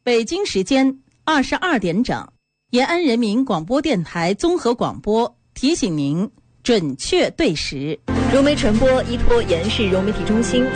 北京时间22点整，延安人民广播电台综合广播提醒您准确对时。 融媒传播依托延世融媒体中心